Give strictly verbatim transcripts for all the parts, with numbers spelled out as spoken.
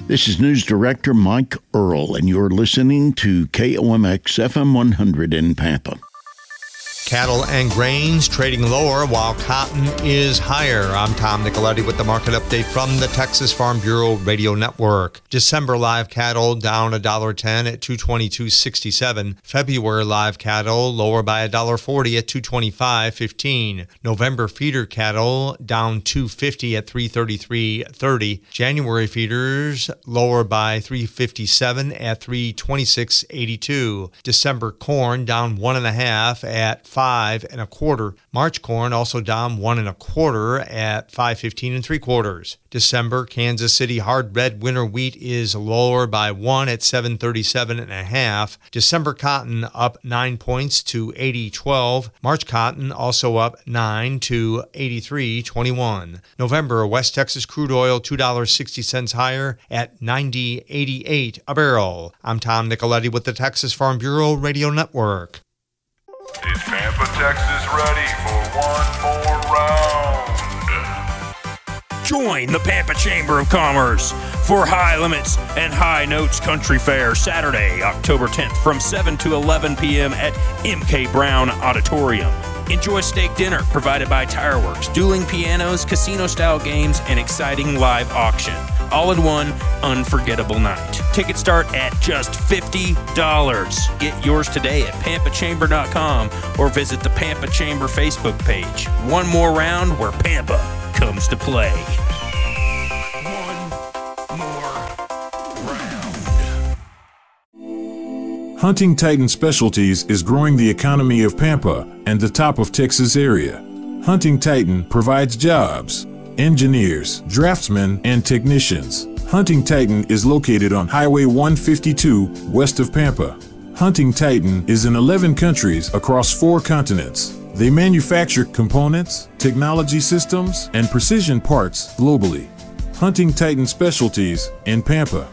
This is News Director Mike Earl, and you're listening to K O M X F M one hundred in Pampa. Cattle and grains trading lower while cotton is higher. I'm Tom Nicoletti with the market update from the Texas Farm Bureau Radio Network. December live cattle down one dollar ten at two twenty-two sixty-seven. February live cattle lower by one dollar forty at two twenty-five fifteen. November feeder cattle down two fifty at three thirty-three thirty. January feeders lower by three fifty-seven at three twenty-six eighty-two. December corn down one and a half at five and a quarter. March corn also down one and a quarter at five fifteen and three quarters. December Kansas City hard red winter wheat is lower by one at seven thirty-seven and a half. December cotton up nine points to eighty twelve. March cotton also up nine to eighty-three twenty-one. November West Texas crude oil two dollars and sixty cents higher at ninety eighty-eight a barrel. I'm Tom Nicoletti with the Texas Farm Bureau Radio Network. Is Pampa, Texas ready for one more round? Join the Pampa Chamber of Commerce for High Limits and High Notes Country Fair Saturday, October tenth from seven to eleven p.m. at M K Brown Auditorium. Enjoy steak dinner provided by Tire Works, dueling pianos, casino-style games, and exciting live auction. All in one unforgettable night. Tickets start at just fifty dollars. Get yours today at pampa chamber dot com or visit the Pampa Chamber Facebook page. One more round where Pampa comes to play. One more round. Hunting Titan Specialties is growing the economy of Pampa and the top of Texas area. Hunting Titan provides jobs, engineers, draftsmen, and technicians. Hunting Titan is located on Highway one fifty-two west of Pampa. Hunting Titan is in eleven countries across four continents. They manufacture components, technology systems, and precision parts globally. Hunting Titan Specialties in Pampa.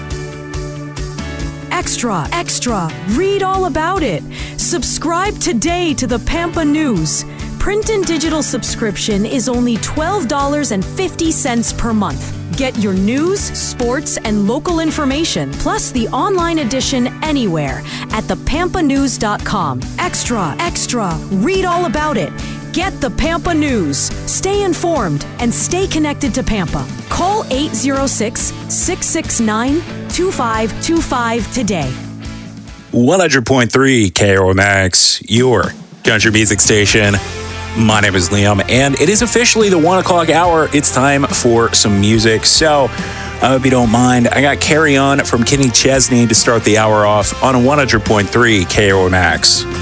Extra, extra, read all about it. Subscribe today to the Pampa News. Print and digital subscription is only twelve dollars and fifty cents per month. Get your news, sports, and local information, plus the online edition anywhere at the pampa news dot com. Extra, extra, read all about it. Get the Pampa News. Stay informed and stay connected to Pampa. Call eight zero six, six six nine, two five two five today. one hundred point three K O M X, your country music station. My name is Liam, and it is officially the one o'clock hour. It's time for some music. So, I hope you don't mind. I got Carry On from Kenny Chesney to start the hour off on one hundred point three K O M X.